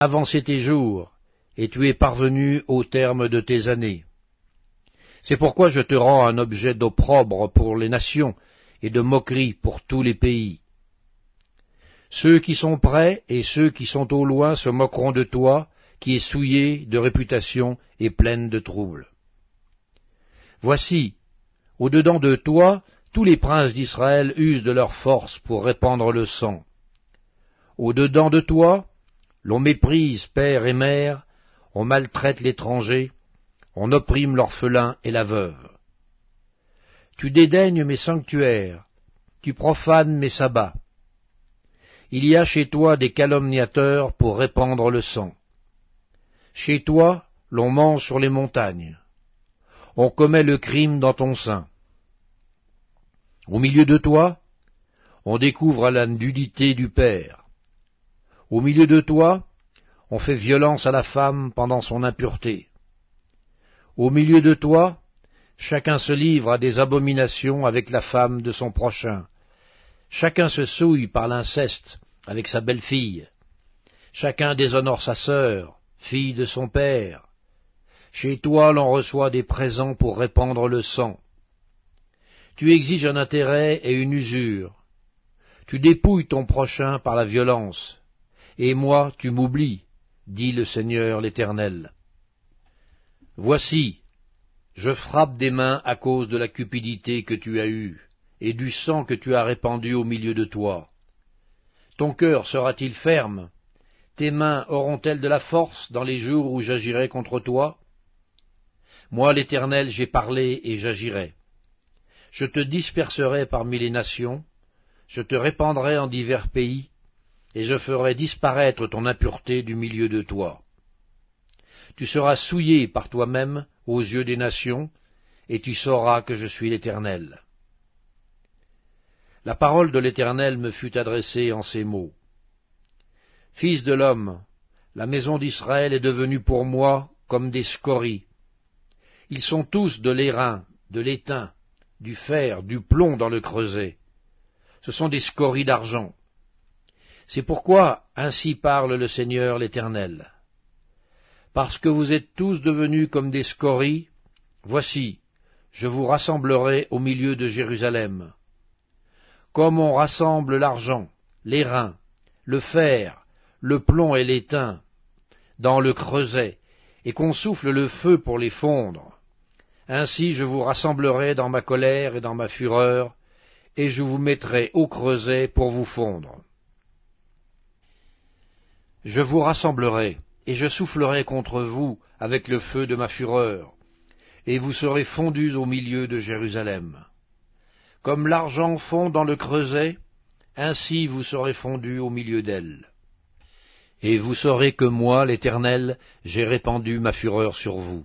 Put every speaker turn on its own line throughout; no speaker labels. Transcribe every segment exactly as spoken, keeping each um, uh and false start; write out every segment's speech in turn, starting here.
avancé tes jours, et tu es parvenu au terme de tes années. C'est pourquoi je te rends un objet d'opprobre pour les nations, et de moquerie pour tous les pays. Ceux qui sont près et ceux qui sont au loin se moqueront de toi, qui es souillée de réputation et pleine de troubles. Voici, au-dedans de toi, tous les princes d'Israël usent de leur force pour répandre le sang. Au-dedans de toi, l'on méprise père et mère, on maltraite l'étranger, on opprime l'orphelin et la veuve. Tu dédaignes mes sanctuaires, tu profanes mes sabbats. Il y a chez toi des calomniateurs pour répandre le sang. Chez toi, l'on mange sur les montagnes. On commet le crime dans ton sein. Au milieu de toi, on découvre la nudité du père. Au milieu de toi, on fait violence à la femme pendant son impureté. Au milieu de toi, chacun se livre à des abominations avec la femme de son prochain. Chacun se souille par l'inceste avec sa belle-fille. Chacun déshonore sa sœur, fille de son père. Chez toi, l'on reçoit des présents pour répandre le sang. Tu exiges un intérêt et une usure. Tu dépouilles ton prochain par la violence. Et moi, tu m'oublies, dit le Seigneur l'Éternel. Voici, je frappe des mains à cause de la cupidité que tu as eue, et du sang que tu as répandu au milieu de toi. Ton cœur sera-t-il ferme? Tes mains auront-elles de la force dans les jours où j'agirai contre toi? Moi, l'Éternel, j'ai parlé et j'agirai. Je te disperserai parmi les nations, je te répandrai en divers pays, et je ferai disparaître ton impureté du milieu de toi. Tu seras souillé par toi-même aux yeux des nations, et tu sauras que je suis l'Éternel. La parole de l'Éternel me fut adressée en ces mots. Fils de l'homme, la maison d'Israël est devenue pour moi comme des scories. Ils sont tous de l'airain, de l'étain, du fer, du plomb dans le creuset. Ce sont des scories d'argent. C'est pourquoi ainsi parle le Seigneur l'Éternel. Parce que vous êtes tous devenus comme des scories, voici, je vous rassemblerai au milieu de Jérusalem. Comme on rassemble l'argent, l'airain, le fer, le plomb et l'étain dans le creuset, et qu'on souffle le feu pour les fondre, ainsi je vous rassemblerai dans ma colère et dans ma fureur, et je vous mettrai au creuset pour vous fondre. Je vous rassemblerai, et je soufflerai contre vous avec le feu de ma fureur, et vous serez fondus au milieu de Jérusalem. Comme l'argent fond dans le creuset, ainsi vous serez fondus au milieu d'elle. Et vous saurez que moi, l'Éternel, j'ai répandu ma fureur sur vous.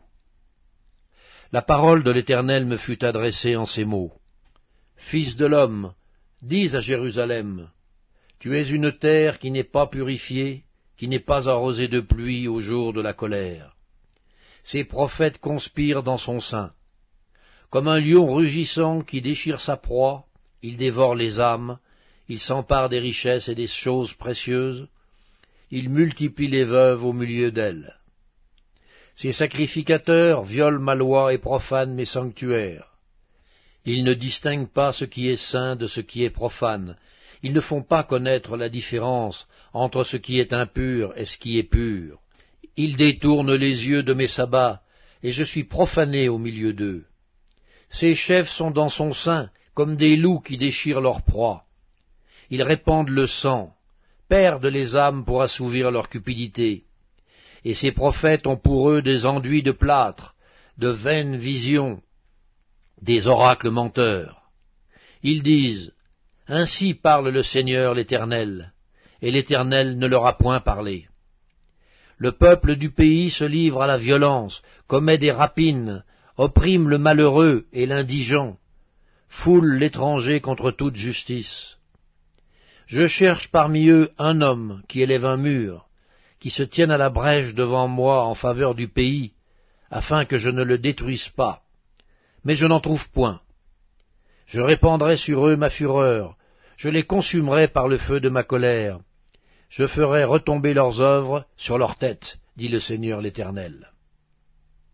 La parole de l'Éternel me fut adressée en ces mots. Fils de l'homme, dis à Jérusalem, tu es une terre qui n'est pas purifiée, qui n'est pas arrosée de pluie au jour de la colère. Ses prophètes conspirent dans son sein. Comme un lion rugissant qui déchire sa proie, il dévore les âmes, il s'empare des richesses et des choses précieuses, il multiplie les veuves au milieu d'elles. Ses sacrificateurs violent ma loi et profanent mes sanctuaires. Ils ne distinguent pas ce qui est saint de ce qui est profane. Ils ne font pas connaître la différence entre ce qui est impur et ce qui est pur. Ils détournent les yeux de mes sabbats, et je suis profané au milieu d'eux. Ses chefs sont dans son sein, comme des loups qui déchirent leur proie. Ils répandent le sang, perdent les âmes pour assouvir leur cupidité. Et ces prophètes ont pour eux des enduits de plâtre, de vaines visions, des oracles menteurs. Ils disent, « Ainsi parle le Seigneur l'Éternel », et l'Éternel ne leur a point parlé. Le peuple du pays se livre à la violence, commet des rapines, opprime le malheureux et l'indigent, foule l'étranger contre toute justice. Je cherche parmi eux un homme qui élève un mur, qui se tienne à la brèche devant moi en faveur du pays, afin que je ne le détruise pas. Mais je n'en trouve point. Je répandrai sur eux ma fureur, je les consumerai par le feu de ma colère. je ferai retomber leurs œuvres sur leurs têtes, dit le Seigneur l'Éternel.